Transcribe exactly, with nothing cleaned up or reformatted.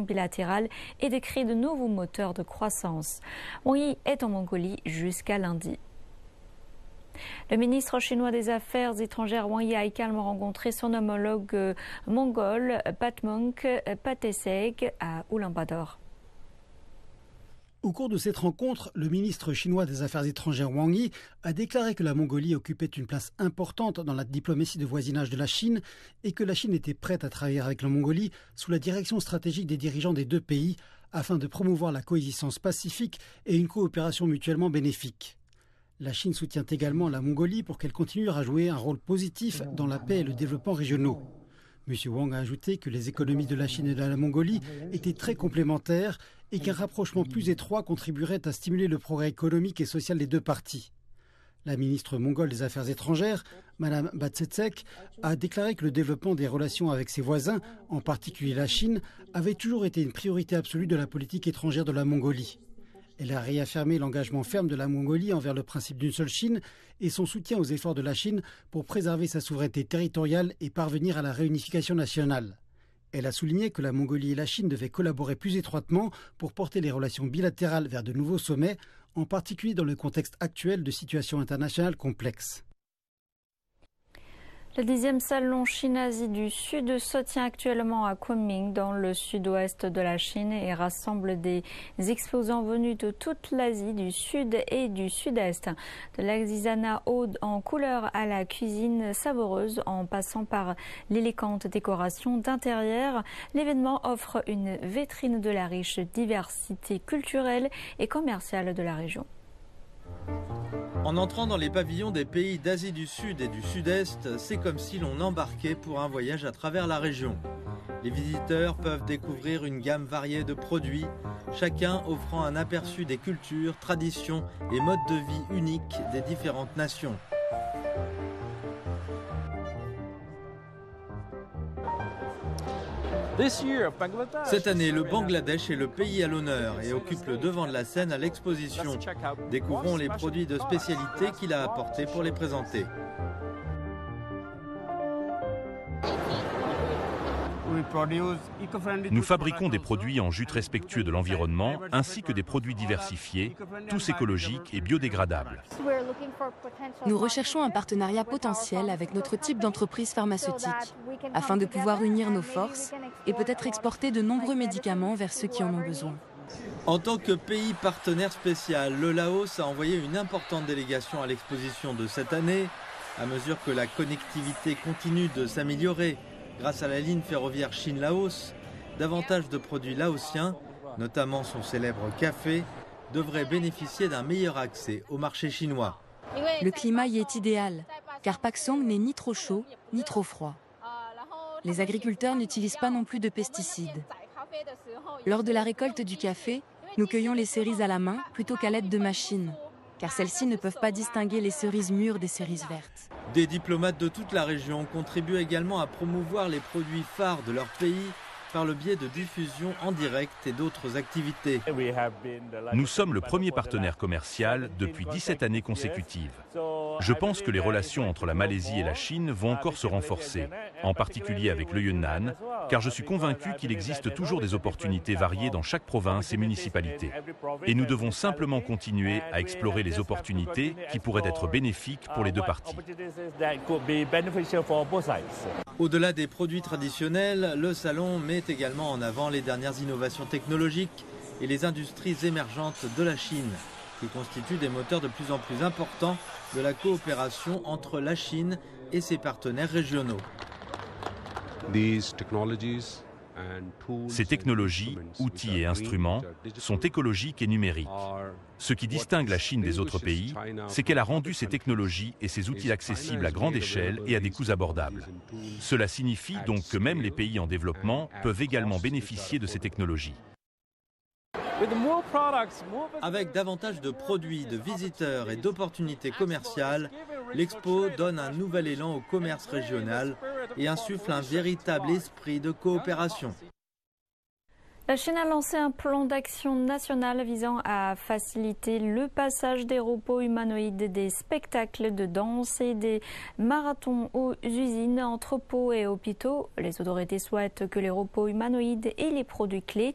bilatérales et de créer de nouveaux moteurs de croissance. Wang Yi est en Mongolie jusqu'à lundi. Le ministre chinois des Affaires étrangères Wang Yi a également rencontré son homologue euh, mongol Patmunk Patesek à Ulaanbaatar. Au cours de cette rencontre, le ministre chinois des Affaires étrangères Wang Yi a déclaré que la Mongolie occupait une place importante dans la diplomatie de voisinage de la Chine et que la Chine était prête à travailler avec la Mongolie sous la direction stratégique des dirigeants des deux pays afin de promouvoir la coexistence pacifique et une coopération mutuellement bénéfique. La Chine soutient également la Mongolie pour qu'elle continue à jouer un rôle positif dans la paix et le développement régionaux. M. Wang a ajouté que les économies de la Chine et de la Mongolie étaient très complémentaires et qu'un rapprochement plus étroit contribuerait à stimuler le progrès économique et social des deux parties. La ministre mongole des Affaires étrangères, Mme Batsetsek, a déclaré que le développement des relations avec ses voisins, en particulier la Chine, avait toujours été une priorité absolue de la politique étrangère de la Mongolie. Elle a réaffirmé l'engagement ferme de la Mongolie envers le principe d'une seule Chine et son soutien aux efforts de la Chine pour préserver sa souveraineté territoriale et parvenir à la réunification nationale. Elle a souligné que la Mongolie et la Chine devaient collaborer plus étroitement pour porter les relations bilatérales vers de nouveaux sommets, en particulier dans le contexte actuel de situation internationale complexe. Le dixième salon Chine-Asie du Sud se tient actuellement à Kunming, dans le sud-ouest de la Chine, et rassemble des exposants venus de toute l'Asie du Sud et du Sud-Est. De l'artisanat haut en couleur à la cuisine savoureuse, en passant par l'élégante décoration d'intérieur, l'événement offre une vitrine de la riche diversité culturelle et commerciale de la région. En entrant dans les pavillons des pays d'Asie du Sud et du Sud-Est, c'est comme si l'on embarquait pour un voyage à travers la région. Les visiteurs peuvent découvrir une gamme variée de produits, chacun offrant un aperçu des cultures, traditions et modes de vie uniques des différentes nations. Cette année, le Bangladesh est le pays à l'honneur et occupe le devant de la scène à l'exposition. Découvrons les produits de spécialité qu'il a apportés pour les présenter. Nous fabriquons des produits en jute respectueux de l'environnement, ainsi que des produits diversifiés, tous écologiques et biodégradables. Nous recherchons un partenariat potentiel avec notre type d'entreprise pharmaceutique, afin de pouvoir unir nos forces et peut-être exporter de nombreux médicaments vers ceux qui en ont besoin. En tant que pays partenaire spécial, le Laos a envoyé une importante délégation à l'exposition de cette année. À mesure que la connectivité continue de s'améliorer, grâce à la ligne ferroviaire Chine-Laos, davantage de produits laotiens, notamment son célèbre café, devraient bénéficier d'un meilleur accès au marché chinois. Le climat y est idéal, car Paksong n'est ni trop chaud ni trop froid. Les agriculteurs n'utilisent pas non plus de pesticides. Lors de la récolte du café, nous cueillons les cerises à la main plutôt qu'à l'aide de machines, car celles-ci ne peuvent pas distinguer les cerises mûres des cerises vertes. Des diplomates de toute la région contribuent également à promouvoir les produits phares de leur pays par le biais de diffusion en direct et d'autres activités. Nous sommes le premier partenaire commercial depuis dix-sept années consécutives. Je pense que les relations entre la Malaisie et la Chine vont encore se renforcer, en particulier avec le Yunnan, car je suis convaincu qu'il existe toujours des opportunités variées dans chaque province et municipalité. Et nous devons simplement continuer à explorer les opportunités qui pourraient être bénéfiques pour les deux parties. Au-delà des produits traditionnels, le salon met également en avant les dernières innovations technologiques et les industries émergentes de la Chine, qui constituent des moteurs de plus en plus importants de la coopération entre la Chine et ses partenaires régionaux. Ces technologies, outils et instruments sont écologiques et numériques. Ce qui distingue la Chine des autres pays, c'est qu'elle a rendu ces technologies et ces outils accessibles à grande échelle et à des coûts abordables. Cela signifie donc que même les pays en développement peuvent également bénéficier de ces technologies. Avec davantage de produits, de visiteurs et d'opportunités commerciales, l'expo donne un nouvel élan au commerce régional et insuffle un véritable esprit de coopération. La Chine a lancé un plan d'action national visant à faciliter le passage des robots humanoïdes des spectacles de danse et des marathons aux usines, entrepôts et hôpitaux. Les autorités souhaitent que les robots humanoïdes et les produits clés